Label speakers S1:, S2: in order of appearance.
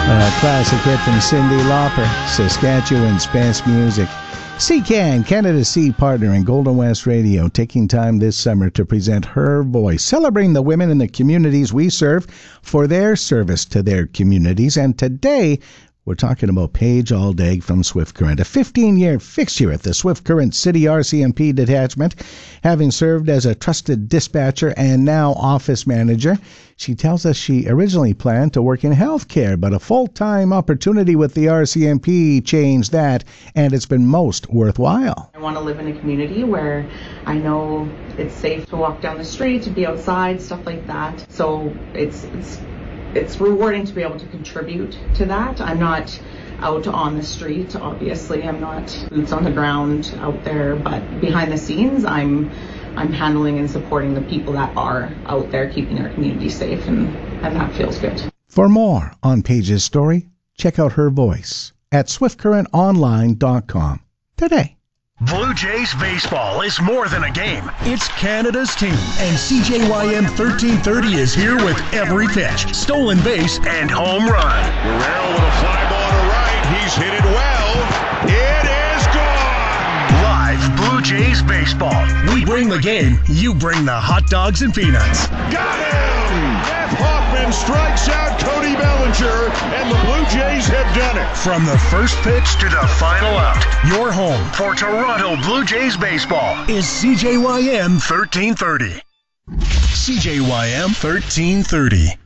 S1: A classic hit from Cyndi Lauper, Saskatchewan's best music. CCAN, Canada's Seed Partner in Golden West Radio, taking time this summer to present Her Voice, celebrating the women in the communities we serve for their service to their communities. And today, we're talking about Paige Aldag from Swift Current, a 15-year fixture at the Swift Current City RCMP detachment, having served as a trusted dispatcher and now office manager. She tells us she originally planned to work in healthcare, but a full-time opportunity with the RCMP changed that, and it's been most worthwhile.
S2: I want to live in a community where I know it's safe to walk down the street, to be outside, stuff like that. So it's rewarding to be able to contribute to that. I'm not out on the street, obviously. I'm not boots on the ground out there, but behind the scenes, I'm handling and supporting the people that are out there keeping our community safe, and that feels good.
S1: For more on Paige's story, check out Her Voice at swiftcurrentonline.com today.
S3: Blue Jays baseball is more than a game. It's Canada's team. And CJYM 1330 is here with every pitch, stolen base, and home run.
S4: Guerrero with a fly ball to right. He's hit it well. It is gone.
S3: Live Blue Jays baseball. We bring the game. You bring the hot dogs and peanuts.
S4: Got him! Jeff Hoffman strikes out Cody Bellinger, and the Blue Jays have done it.
S3: From the first pitch to the final out, your home for Toronto Blue Jays baseball is CJYM 1330. CJYM 1330.